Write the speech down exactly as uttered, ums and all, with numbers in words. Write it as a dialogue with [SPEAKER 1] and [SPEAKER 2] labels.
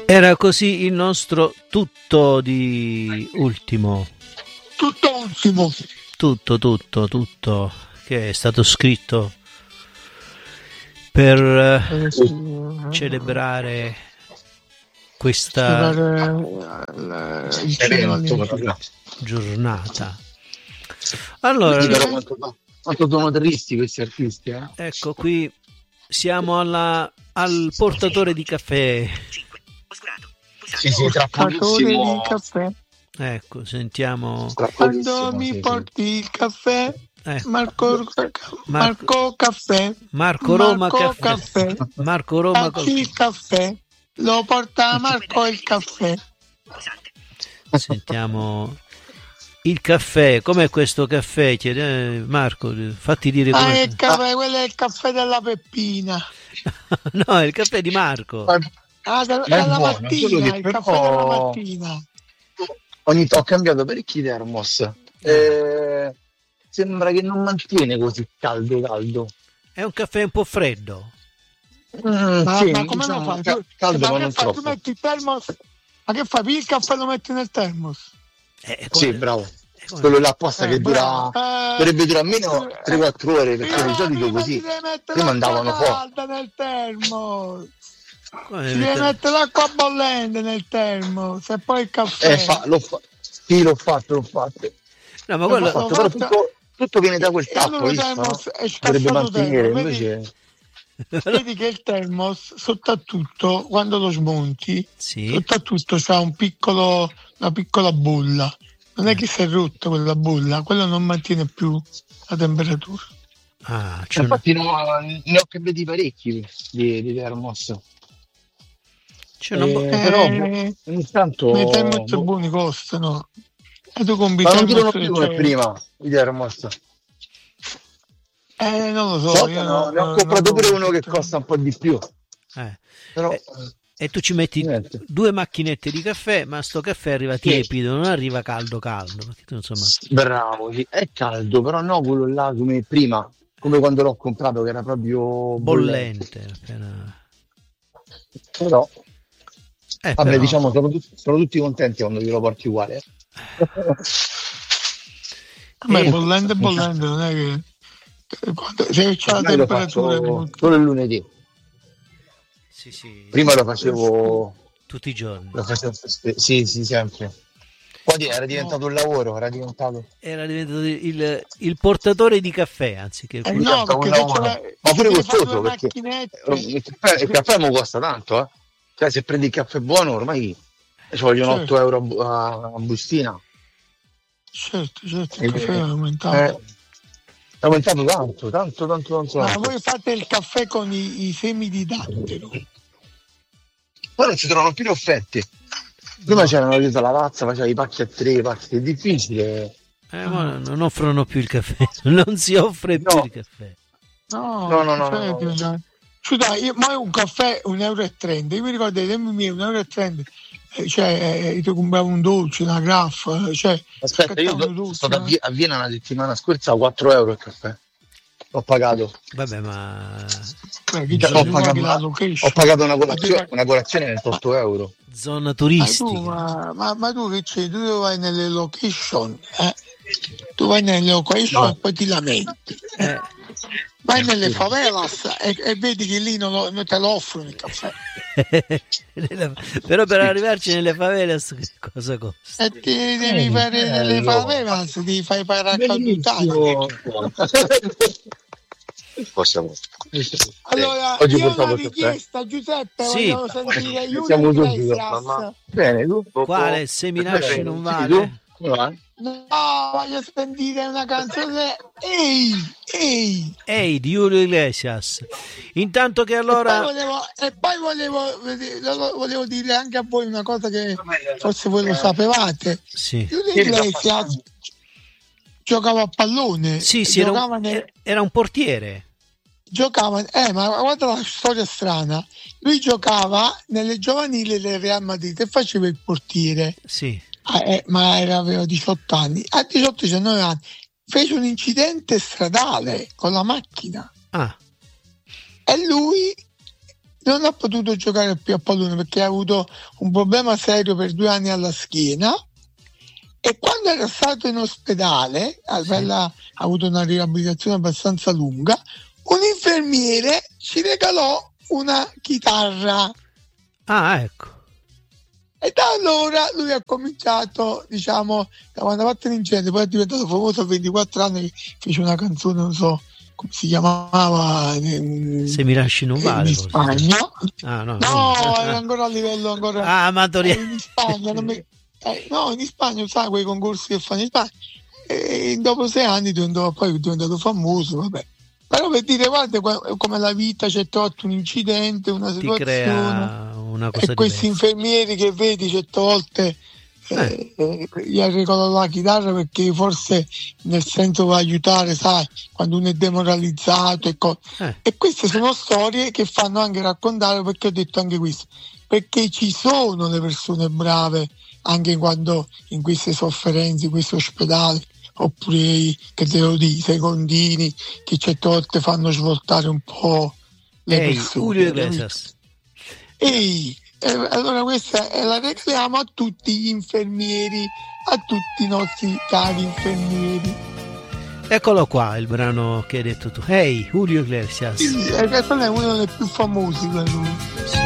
[SPEAKER 1] Era così il nostro tutto di ultimo.
[SPEAKER 2] Tutto ultimo.
[SPEAKER 1] Tutto, tutto, tutto che è stato scritto per eh, celebrare questa giornata. Allora,
[SPEAKER 3] quanto, quanto sono tristi questi artisti, eh?
[SPEAKER 1] Ecco qui siamo alla, al portatore di caffè.
[SPEAKER 3] Sì, sì, tra pochissimo.
[SPEAKER 2] Di caffè.
[SPEAKER 1] Ecco, sentiamo.
[SPEAKER 2] Quando mi
[SPEAKER 3] sì,
[SPEAKER 2] porti il caffè,
[SPEAKER 1] Eh.
[SPEAKER 2] Marco, Marco Caffè,
[SPEAKER 1] Marco Roma
[SPEAKER 2] Marco
[SPEAKER 1] caffè.
[SPEAKER 2] Caffè.
[SPEAKER 1] Marco Roma
[SPEAKER 2] Facci il caffè, lo porta Marco il caffè.
[SPEAKER 1] Sentiamo il caffè. Com'è questo caffè? Chiede, eh, Marco, fatti dire
[SPEAKER 2] Ah,
[SPEAKER 1] come.
[SPEAKER 2] il caffè, quello è il caffè della Peppina.
[SPEAKER 1] No, è il caffè di Marco.
[SPEAKER 2] Ah, della,
[SPEAKER 3] Ma è
[SPEAKER 2] della
[SPEAKER 3] buono,
[SPEAKER 2] mattina,
[SPEAKER 3] solo che
[SPEAKER 2] il
[SPEAKER 3] però-
[SPEAKER 2] caffè della mattina.
[SPEAKER 3] Ogni ho cambiato parecchi termos. Eh, sembra che non mantiene così caldo caldo.
[SPEAKER 1] È un caffè un po' freddo.
[SPEAKER 3] Mm,
[SPEAKER 2] Ma,
[SPEAKER 3] sì,
[SPEAKER 2] ma come
[SPEAKER 3] diciamo,
[SPEAKER 2] lo fai?
[SPEAKER 3] ca-
[SPEAKER 2] Tu,
[SPEAKER 3] caldo
[SPEAKER 2] ma
[SPEAKER 3] ma
[SPEAKER 2] che
[SPEAKER 3] non
[SPEAKER 2] fai? Tu
[SPEAKER 3] troppo.
[SPEAKER 2] metti il termos, ma che fai? Pigli il caffè e lo metti nel termos?
[SPEAKER 1] Eh,
[SPEAKER 3] Sì,
[SPEAKER 1] come-
[SPEAKER 3] bravo.
[SPEAKER 1] eh, come-
[SPEAKER 3] Quello là apposta
[SPEAKER 2] Eh,
[SPEAKER 3] che dura
[SPEAKER 2] bravo. Eh,
[SPEAKER 3] dovrebbe durare almeno
[SPEAKER 2] eh,
[SPEAKER 3] tre quattro ore, perché
[SPEAKER 2] prima-
[SPEAKER 3] di solito
[SPEAKER 2] prima
[SPEAKER 3] così
[SPEAKER 2] ti devi mettere
[SPEAKER 3] prima
[SPEAKER 2] l'acqua
[SPEAKER 3] andavano fuori.
[SPEAKER 2] calda nel termos.
[SPEAKER 1] come
[SPEAKER 2] Ci devi
[SPEAKER 1] mettere-
[SPEAKER 2] mettere l'acqua bollente nel termos e poi il caffè.
[SPEAKER 3] Eh, fa, l'ho fa- sì, l'ho fatto, l'ho fatto.
[SPEAKER 1] No, ma
[SPEAKER 3] L'ho
[SPEAKER 1] quello.
[SPEAKER 3] fatto, però tutto, tutto viene da quel
[SPEAKER 2] E
[SPEAKER 3] tappo,
[SPEAKER 2] allora il
[SPEAKER 3] visto, no?
[SPEAKER 2] termos è
[SPEAKER 3] Dovrebbe
[SPEAKER 2] scassato
[SPEAKER 3] mantenere,
[SPEAKER 2] termos, vedi?
[SPEAKER 3] invece
[SPEAKER 2] Vedi che il termos, sotto a tutto, quando lo smonti,
[SPEAKER 1] Sì.
[SPEAKER 2] sotto a tutto c'ha un piccolo, una piccola bolla. Non è che si è rotta quella bolla, quello non mantiene più la temperatura.
[SPEAKER 1] Ah, c'è una-
[SPEAKER 3] infatti no, ne ho cambiati parecchi di, di termos.
[SPEAKER 1] c'è una bo-
[SPEAKER 3] Eh, però
[SPEAKER 2] Eh,
[SPEAKER 3] ogni tanto
[SPEAKER 2] I termos
[SPEAKER 3] boh,
[SPEAKER 2] buoni costano. E tu compri
[SPEAKER 3] ma non
[SPEAKER 2] termos
[SPEAKER 3] durano più come
[SPEAKER 2] cioè-
[SPEAKER 3] prima i termos.
[SPEAKER 2] Eh, non lo so,
[SPEAKER 3] So,
[SPEAKER 2] io
[SPEAKER 3] no,
[SPEAKER 2] non-
[SPEAKER 3] ne ho
[SPEAKER 2] non-
[SPEAKER 3] comprato
[SPEAKER 2] non
[SPEAKER 3] pure
[SPEAKER 2] compro
[SPEAKER 3] uno che
[SPEAKER 2] termos.
[SPEAKER 3] costa un po' di più,
[SPEAKER 1] eh.
[SPEAKER 3] però
[SPEAKER 1] Eh, E tu ci metti
[SPEAKER 3] niente.
[SPEAKER 1] due macchinette di caffè, ma sto caffè arriva tiepido, non arriva caldo caldo. Perché tu, insomma,
[SPEAKER 3] Bravo, sì. È caldo, però no quello là come prima, come quando l'ho comprato che era proprio bollente.
[SPEAKER 1] bollente. Appena...
[SPEAKER 3] Però,
[SPEAKER 1] Eh,
[SPEAKER 3] vabbè,
[SPEAKER 1] però-
[SPEAKER 3] diciamo, sono, tut- sono tutti contenti quando glielo porti uguale.
[SPEAKER 2] Ma
[SPEAKER 1] Eh,
[SPEAKER 2] è bollente bollente, non è che che quando- se c'è la
[SPEAKER 3] Ormai lo
[SPEAKER 2] temperatura
[SPEAKER 3] faccio
[SPEAKER 2] molto-
[SPEAKER 3] solo il lunedì.
[SPEAKER 1] Sì, sì,
[SPEAKER 3] Prima lo facevo,
[SPEAKER 1] tutti i giorni.
[SPEAKER 3] lo facevo spe- sì, sì, sempre. Poi era diventato un lavoro, era diventato.
[SPEAKER 1] Era diventato il, il portatore di caffè, anziché il
[SPEAKER 2] Eh,
[SPEAKER 3] Diventa
[SPEAKER 2] no,
[SPEAKER 3] un
[SPEAKER 2] perché se
[SPEAKER 3] lavoro.
[SPEAKER 2] c'è
[SPEAKER 3] Ma pure
[SPEAKER 2] se fai
[SPEAKER 3] costoso,
[SPEAKER 2] due
[SPEAKER 3] perché
[SPEAKER 2] macchinette,
[SPEAKER 3] il caffè, il caffè mi costa tanto, eh. Cioè, se prendi il caffè buono ormai ci vogliono
[SPEAKER 2] Certo.
[SPEAKER 3] otto euro a bu- a, a bustina.
[SPEAKER 2] certo, certo,
[SPEAKER 3] Eh,
[SPEAKER 2] il caffè è aumentato.
[SPEAKER 3] eh, è aumentato tanto, tanto, tanto, tanto.
[SPEAKER 2] Ma
[SPEAKER 3] tanto.
[SPEAKER 2] voi fate il caffè con i, i semi di dattero.
[SPEAKER 3] Poi non si trovano più le offerte. Prima c'erano dietro la lavazza, faceva i pacchi a tre, pacchi, è difficile.
[SPEAKER 1] Eh, ma non offrono più il caffè, non si offre più
[SPEAKER 3] No.
[SPEAKER 1] il caffè.
[SPEAKER 2] No,
[SPEAKER 3] No, no, no,
[SPEAKER 2] il caffè
[SPEAKER 3] no, no.
[SPEAKER 2] è diventato- Scusa, io, ma è un caffè un euro e trenta. Io mi ricordo ai tempi miei un euro e trenta. Eh, cioè, eh, ti compravo un dolce, una graffa. eh, Cioè,
[SPEAKER 3] Aspetta, io
[SPEAKER 2] aspettavo un
[SPEAKER 3] sono
[SPEAKER 2] dolce,
[SPEAKER 3] stato a,
[SPEAKER 2] no?
[SPEAKER 3] Vi- a Vienna una settimana scorsa a quattro euro il caffè. Ho pagato.
[SPEAKER 1] Vabbè, ma
[SPEAKER 2] Eh, chi
[SPEAKER 3] Cioè,
[SPEAKER 2] c'è?
[SPEAKER 3] ho,
[SPEAKER 2] Tu
[SPEAKER 3] pagato
[SPEAKER 2] paghi la
[SPEAKER 3] una,
[SPEAKER 2] location.
[SPEAKER 3] ho pagato una
[SPEAKER 2] Ma tu
[SPEAKER 3] colazione,
[SPEAKER 2] paghi-
[SPEAKER 3] una colazione ventotto euro.
[SPEAKER 1] zona
[SPEAKER 2] Ma tu,
[SPEAKER 1] turistica.
[SPEAKER 2] ma, ma, ma tu che c'è? Tu vai nelle location, eh? Tu vai nelle location
[SPEAKER 3] No.
[SPEAKER 2] e poi ti lamenti.
[SPEAKER 1] Eh,
[SPEAKER 2] Vai nelle favelas e, e vedi che lì non, lo- non te lo offrono il caffè.
[SPEAKER 1] nella- però per arrivarci nelle favelas che cosa costa?
[SPEAKER 2] E ti devi
[SPEAKER 3] Eh,
[SPEAKER 2] fare nelle
[SPEAKER 3] bello.
[SPEAKER 2] favelas, ti fai paracadutare.
[SPEAKER 3] Bellissimo. Possiamo.
[SPEAKER 2] Allora,
[SPEAKER 3] Oggi
[SPEAKER 2] io ho una
[SPEAKER 3] portavo il caffè.
[SPEAKER 2] richiesta, Giuseppe,
[SPEAKER 1] Sì.
[SPEAKER 2] voglio sentire Julio
[SPEAKER 3] Siamo subito.
[SPEAKER 2] Iglesias.
[SPEAKER 3] Bene, tu?
[SPEAKER 1] Quale se mi nasci non
[SPEAKER 3] Sì,
[SPEAKER 1] vale?
[SPEAKER 3] tu? Come va?
[SPEAKER 2] No, voglio sentire una canzone. Ehi, ehi.
[SPEAKER 1] Ehi, di Julio Iglesias. Intanto che
[SPEAKER 2] E
[SPEAKER 1] allora...
[SPEAKER 2] poi volevo, e poi volevo, volevo dire anche a voi una cosa che forse voi lo sapevate.
[SPEAKER 1] Sì,
[SPEAKER 2] Julio Iglesias giocava a pallone.
[SPEAKER 1] sì, sì era,
[SPEAKER 2] giocava
[SPEAKER 1] un,
[SPEAKER 2] nel-
[SPEAKER 1] era un portiere.
[SPEAKER 2] giocava, eh, ma guarda la storia strana. Lui giocava nelle giovanili del Real Madrid e faceva il portiere.
[SPEAKER 1] Sì,
[SPEAKER 2] Ah, eh, ma era, aveva diciotto anni. A diciotto diciannove anni fece un incidente stradale con la macchina
[SPEAKER 1] ah,
[SPEAKER 2] e lui non ha potuto giocare più a pallone perché ha avuto un problema serio per due anni alla schiena, e quando era stato in ospedale, sì. ha avuto una riabilitazione abbastanza lunga, un infermiere ci regalò una chitarra.
[SPEAKER 1] Ah, ecco.
[SPEAKER 2] E da allora lui ha cominciato, diciamo, da quando ha fatto l'incendio, poi è diventato famoso a ventiquattro anni, che fece una canzone, non so come si chiamava,
[SPEAKER 1] Se mi lasci non vale,
[SPEAKER 2] in Spagna.
[SPEAKER 1] Ah, no,
[SPEAKER 2] no,
[SPEAKER 1] no,
[SPEAKER 2] era ancora a livello ancora
[SPEAKER 1] ah, amatoriale.
[SPEAKER 2] in Spagna, non mi, eh, no, in Spagna, sai, quei concorsi che fanno in Spagna, e dopo sei anni diventò, poi è diventato famoso, vabbè. Però per dire, guarda come la vita, c'è tolto un incidente, una situazione,
[SPEAKER 1] una cosa
[SPEAKER 2] e questi
[SPEAKER 1] diversa.
[SPEAKER 2] Infermieri che vedi certe volte eh. Eh, gli ha regalato la chitarra perché forse nel senso va aiutare, sai, quando uno è demoralizzato e, co- eh. e queste sono storie che fanno anche raccontare, perché ho detto anche questo, perché ci sono le persone brave anche quando in queste sofferenze, in questo ospedale, oppure che te lo dico, i secondini che certe volte fanno svoltare un po' le
[SPEAKER 1] Ehi,
[SPEAKER 2] persone.
[SPEAKER 1] Julio Iglesias.
[SPEAKER 2] Ehi, eh, allora questa è la regaliamo a tutti gli infermieri, a tutti i nostri cari infermieri.
[SPEAKER 1] Eccolo qua il brano che hai detto tu. Ehi, Julio Iglesias.
[SPEAKER 2] Sì, eh, questo è uno dei più famosi per lui.